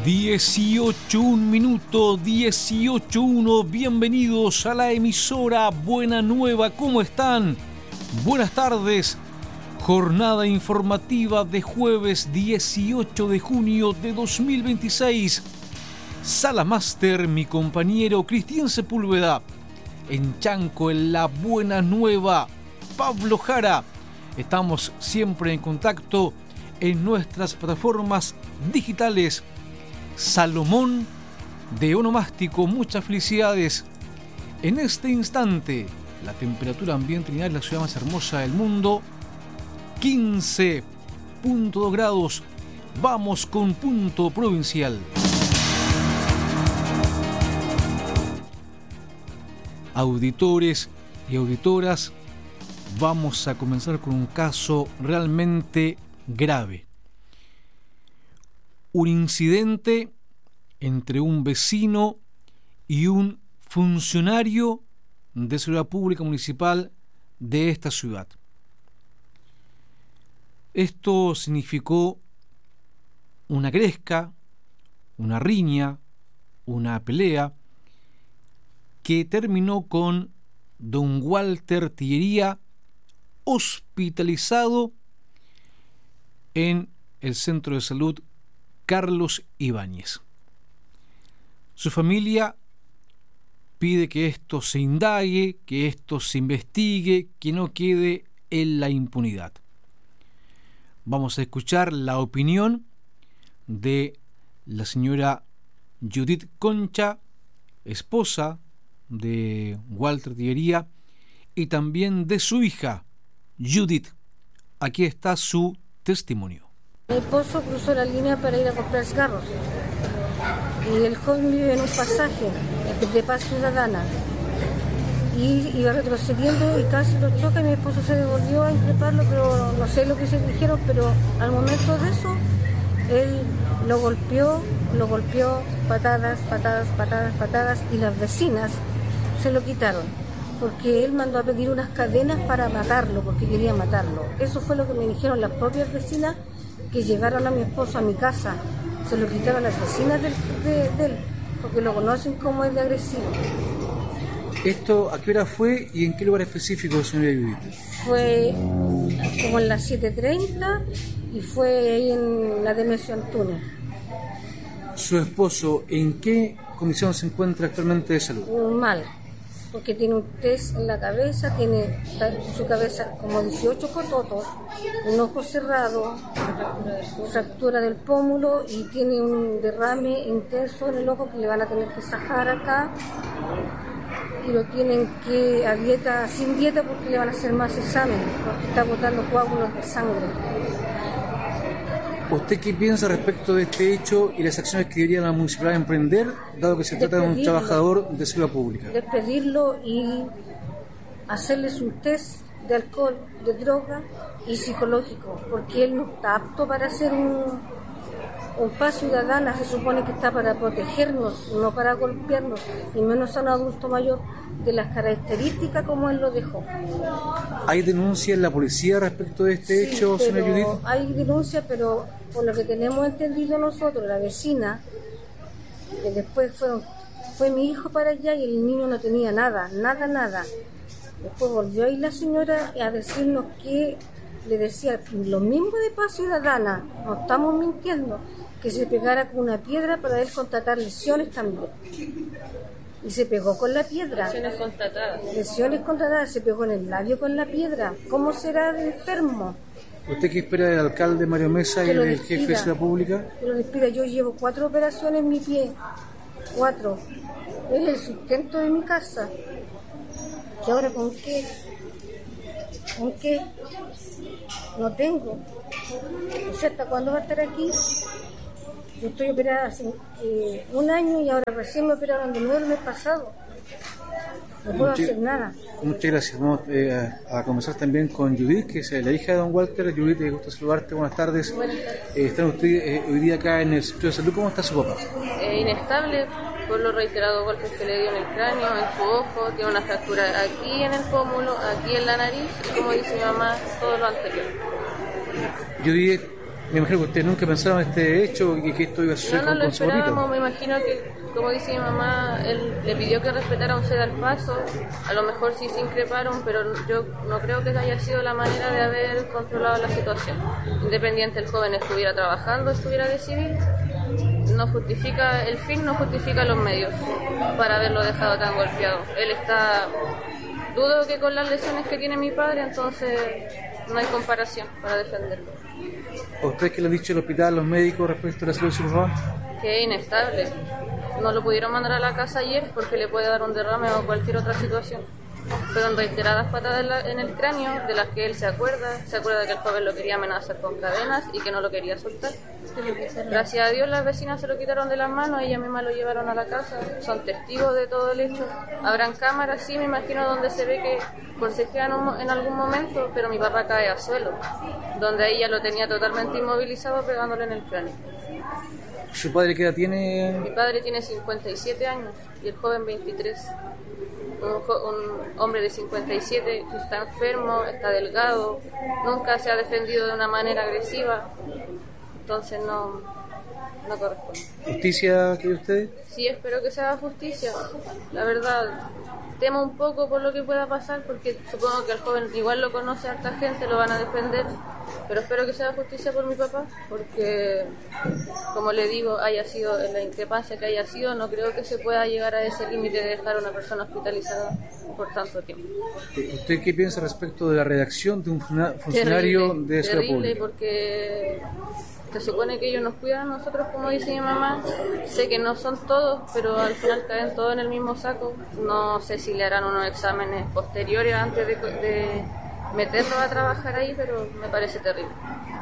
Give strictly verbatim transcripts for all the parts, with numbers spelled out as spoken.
dieciocho, un minuto, dieciocho, uno. Bienvenidos a la emisora Buena Nueva. ¿Cómo están? Buenas tardes. Jornada informativa de jueves dieciocho de junio de dos mil veintiséis. Sala Máster, mi compañero Cristian Sepúlveda. En Chanco, en la Buena Nueva, Pablo Jara. Estamos siempre en contacto en nuestras plataformas digitales. Salomón de Onomástico, muchas felicidades. En este instante, la temperatura ambiente en la ciudad más hermosa del mundo, quince punto dos grados. Vamos con punto provincial. Auditores y auditoras, vamos a comenzar con un caso realmente grave. Un incidente entre un vecino y un funcionario de seguridad pública municipal de esta ciudad. Esto significó una gresca, una riña, una pelea que terminó con don Walter Tillería hospitalizado en el centro de salud Carlos Ibáñez. Su familia pide que esto se indague, que esto se investigue, que no quede en la impunidad. Vamos a escuchar la opinión de la señora Judith Concha, esposa de Walter Tillería, y también de su hija, Judith. Aquí está su testimonio. Mi esposo cruzó la línea para ir a comprar cigarros y el joven vive en un pasaje de Paz Ciudadana y iba retrocediendo y casi lo choca y mi esposo se devolvió a increparlo, pero no sé lo que se dijeron, pero al momento de eso él lo golpeó, lo golpeó, patadas, patadas, patadas, patadas, y las vecinas se lo quitaron porque él mandó a pedir unas cadenas para matarlo, porque quería matarlo. Eso fue lo que me dijeron las propias vecinas, que llegaron a mi esposo a mi casa, se lo quitaron las vecinas de, de, de él, porque lo conocen como es de agresivo. ¿Esto a qué hora fue y en qué lugar específico, señora Judith? Fue como en las siete treinta y fue ahí en la Demetrio Antunes. ¿Su esposo en qué condición se encuentra actualmente de salud? Mal, porque tiene un test en la cabeza, tiene su cabeza como dieciocho cototos, un ojo cerrado, fractura del pómulo y tiene un derrame intenso en el ojo que le van a tener que sacar acá y lo tienen que a dieta, sin dieta, porque le van a hacer más exámenes, porque está botando coágulos de sangre. ¿Usted qué piensa respecto de este hecho y las acciones que debería la municipalidad emprender, dado que se trata de un trabajador de seguridad pública? Despedirlo y hacerles un test de alcohol, de droga y psicológico, porque él no está apto para hacer un, un paz ciudadana. Se supone que está para protegernos, no para golpearnos, y menos a un adulto mayor de las características como él lo dejó. ¿Hay denuncia en la policía respecto de este sí, hecho, señora Judith? Hay denuncia, pero por lo que tenemos entendido nosotros, la vecina, que después fueron, fue mi hijo para allá y el niño no tenía nada, nada, nada. Después volvió ahí la señora a decirnos que le decía lo mismo de Paz Ciudadana, no estamos mintiendo, que se pegara con una piedra para él constatar lesiones también. Y se pegó con la piedra. Lesiones constatadas. Lesiones constatadas, se pegó en el labio con la piedra. ¿Cómo será de enfermo? ¿Usted qué espera del alcalde Mario Mesa y del jefe de seguridad pública? Que lo despida. Yo llevo cuatro operaciones en mi pie. Cuatro. Es el sustento de mi casa. ¿Y ahora con qué? ¿Con qué? No tengo. No sé hasta cuándo va a estar aquí. Yo estoy operada hace eh, un año y ahora recién me operaron de nuevo el mes pasado. No puedo muchas, hacer nada. Muchas gracias. Vamos eh, a, a conversar también con Judith, que es la hija de don Walter. Judith, me gusta saludarte. Buenas tardes. Buenas tardes. Eh, están ustedes eh, hoy día acá en el centro de salud. ¿Cómo está su papá? Eh, inestable por los reiterados golpes que le dio en el cráneo, en su ojo. Tiene una fractura aquí en el pómulo, aquí en la nariz y, como dice mi mamá, todo lo anterior. Judith, Me imagino que ustedes nunca pensaron en este hecho y que esto iba a suceder no, no con, lo con su papito. esperábamos, me imagino que, como dice mi mamá, él le pidió que respetara un ceda al paso, a lo mejor sí se increparon, pero yo no creo que haya sido la manera de haber controlado la situación. Independiente el joven estuviera trabajando, estuviera de civil, no justifica, el fin no justifica los medios para haberlo dejado tan golpeado. Él está, dudo que con las lesiones que tiene mi padre, entonces no hay comparación para defenderlo. ¿A ustedes qué le han dicho el hospital, los médicos respecto a la salud de su papá? Que es inestable. No lo pudieron mandar a la casa ayer porque le puede dar un derrame o cualquier otra situación. Fueron reiteradas patadas en, la, en el cráneo, de las que él se acuerda. Se acuerda que el joven lo quería amenazar con cadenas y que no lo quería soltar. Gracias a Dios las vecinas se lo quitaron de las manos, ellas mismas lo llevaron a la casa. Son testigos de todo el hecho. Habrán cámaras, sí, me imagino, donde se ve que forcejean en algún momento, pero mi papá cae al suelo, donde ella lo tenía totalmente inmovilizado pegándole en el cráneo. ¿Su padre qué edad tiene? Mi padre tiene cincuenta y siete años y el joven veintitrés. Un, jo- un hombre de cincuenta y siete que está enfermo, está delgado, nunca se ha defendido de una manera agresiva, entonces no, no corresponde. ¿Justicia quiere usted? Sí, espero que se haga justicia. La verdad, temo un poco por lo que pueda pasar, porque supongo que el joven igual lo conoce a harta gente, lo van a defender, pero espero que se haga justicia por mi papá, porque, como le digo, haya sido en la increpancia que haya sido, no creo que se pueda llegar a ese límite de dejar a una persona hospitalizada por tanto tiempo. ¿Usted qué piensa respecto de la redacción de un funa- funcionario Terrible, de salud terrible, pública? Porque se supone que ellos nos cuidan a nosotros, como dice mi mamá. Sé que no son todos, pero al final caen todos en el mismo saco. No sé si le harán unos exámenes posteriores antes de, de meterlo a trabajar ahí, pero me parece terrible.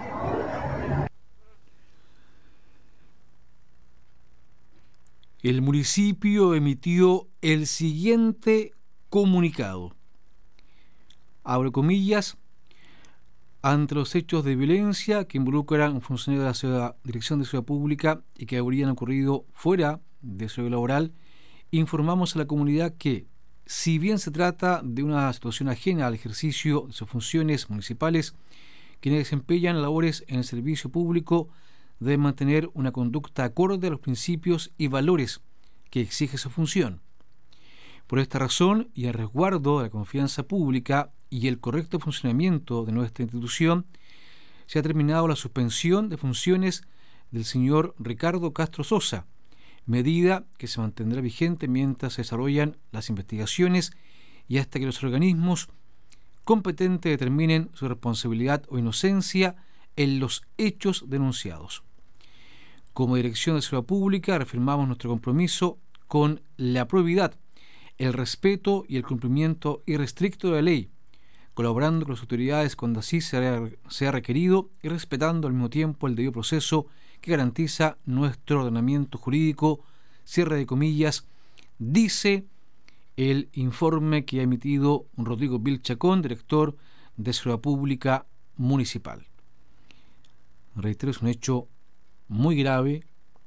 El municipio emitió el siguiente comunicado. Abro comillas. Ante los hechos de violencia que involucran a un funcionario de la ciudad, Dirección de Seguridad Pública y que habrían ocurrido fuera de su horario laboral, informamos a la comunidad que, si bien se trata de una situación ajena al ejercicio de sus funciones municipales, quienes desempeñan labores en el servicio público deben mantener una conducta acorde a los principios y valores que exige su función. Por esta razón, y a resguardo de la confianza pública y el correcto funcionamiento de nuestra institución, se ha terminado la suspensión de funciones del señor Ricardo Castro Sosa, medida que se mantendrá vigente mientras se desarrollan las investigaciones y hasta que los organismos competentes determinen su responsabilidad o inocencia en los hechos denunciados. Como Dirección de Seguridad Pública reafirmamos nuestro compromiso con la probidad, el respeto y el cumplimiento irrestricto de la ley, colaborando con las autoridades cuando así sea, sea requerido y respetando al mismo tiempo el debido proceso que garantiza nuestro ordenamiento jurídico, cierre de comillas, dice el informe que ha emitido Rodrigo Vilchacón, director de Seguridad Pública Municipal. Reitero, es un hecho muy grave.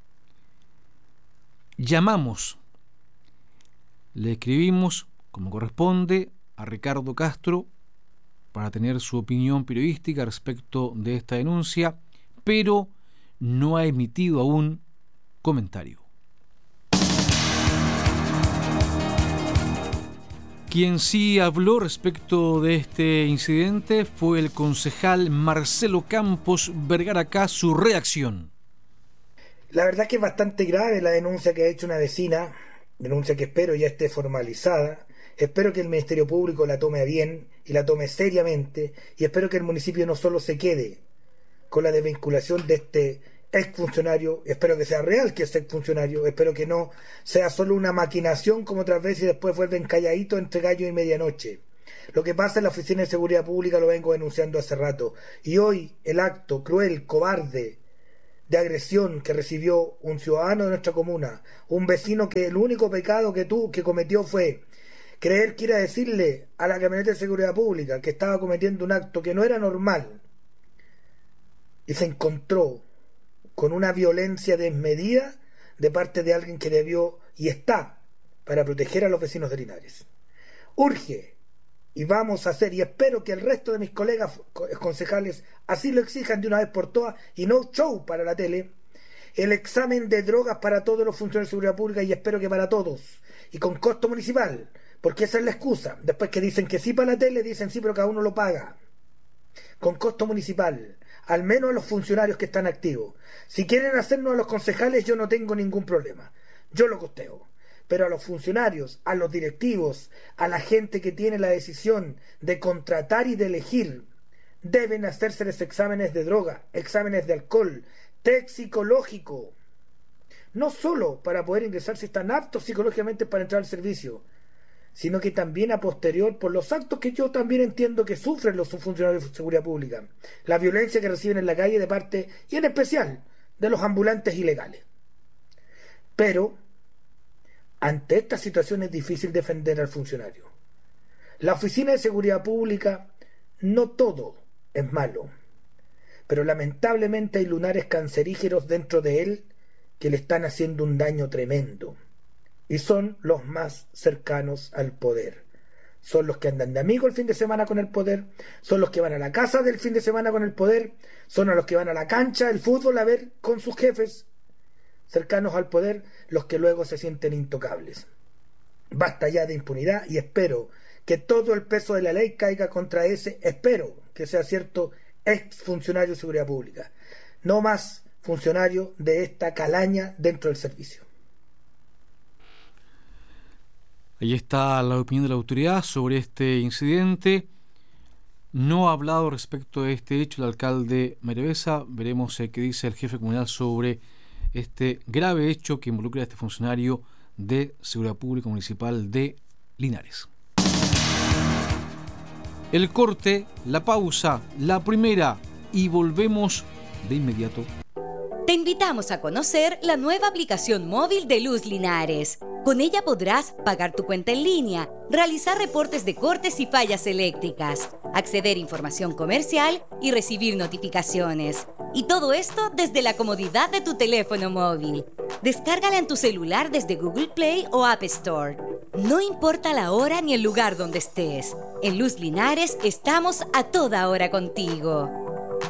Llamamos, le escribimos como corresponde a Ricardo Castro para tener su opinión periodística respecto de esta denuncia, pero no ha emitido aún comentario. Quien sí habló respecto de este incidente fue el concejal Marcelo Campos Vergara. Acá su reacción. La verdad que es bastante grave la denuncia que ha hecho una vecina, denuncia que espero ya esté formalizada. Espero que el Ministerio Público la tome a bien y la tome seriamente, y espero que el municipio no solo se quede con la desvinculación de este exfuncionario, espero que sea real que es exfuncionario, espero que no sea solo una maquinación como otras veces y después vuelven calladitos entre gallo y medianoche. Lo que pasa en la Oficina de Seguridad Pública lo vengo denunciando hace rato, y hoy el acto cruel, cobarde, de agresión que recibió un ciudadano de nuestra comuna, un vecino que el único pecado que tú que cometió fue creer que ir a decirle a la camioneta de seguridad pública que estaba cometiendo un acto que no era normal, y se encontró con una violencia desmedida de parte de alguien que debió y está para proteger a los vecinos de Linares. Urge y vamos a hacer, y espero que el resto de mis colegas concejales así lo exijan de una vez por todas, y no show para la tele, el examen de drogas para todos los funcionarios de seguridad pública, y espero que para todos, y con costo municipal, porque esa es la excusa. Después que dicen que sí para la tele, dicen sí, pero cada uno lo paga. Con costo municipal, al menos a los funcionarios que están activos. Si quieren hacernos a los concejales, yo no tengo ningún problema, yo lo costeo. Pero a los funcionarios, a los directivos, a la gente que tiene la decisión de contratar y de elegir, deben hacérseles exámenes de droga, exámenes de alcohol, test psicológico. No solo para poder ingresar si están aptos psicológicamente para entrar al servicio, sino que también a posterior por los actos que yo también entiendo que sufren los funcionarios de seguridad pública, la violencia que reciben en la calle de parte, y en especial, de los ambulantes ilegales. Pero ante esta situación es difícil defender al funcionario. La Oficina de Seguridad Pública, no todo es malo, pero lamentablemente hay lunares cancerígenos dentro de él que le están haciendo un daño tremendo, y son los más cercanos al poder. Son los que andan de amigo el fin de semana con el poder, son los que van a la casa del fin de semana con el poder, son a los que van a la cancha del fútbol a ver con sus jefes cercanos al poder, los que luego se sienten intocables. Basta ya de impunidad, y espero que todo el peso de la ley caiga contra ese, espero que sea cierto, ex funcionario de seguridad pública. No más funcionario de esta calaña dentro del servicio. Ahí está la opinión de la autoridad sobre este incidente. No ha hablado respecto de este hecho el alcalde Merevesa. Veremos eh, qué dice el jefe comunal sobre este grave hecho que involucra a este funcionario de Seguridad Pública Municipal de Linares. El corte, la pausa, la primera, y volvemos de inmediato. Te invitamos a conocer la nueva aplicación móvil de Luz Linares. Con ella podrás pagar tu cuenta en línea, realizar reportes de cortes y fallas eléctricas, acceder a información comercial y recibir notificaciones. Y todo esto desde la comodidad de tu teléfono móvil. Descárgala en tu celular desde Google Play o App Store. No importa la hora ni el lugar donde estés. En Luz Linares estamos a toda hora contigo.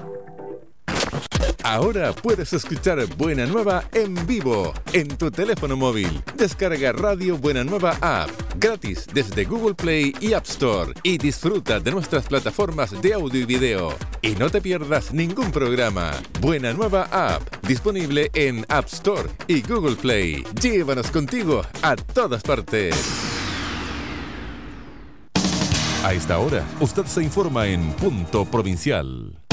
Ahora puedes escuchar Buena Nueva en vivo en tu teléfono móvil. Descarga Radio Buena Nueva App gratis desde Google Play y App Store y disfruta de nuestras plataformas de audio y video. Y no te pierdas ningún programa. Buena Nueva App, disponible en App Store y Google Play. Llévanos contigo a todas partes. A esta hora, usted se informa en Punto Provincial.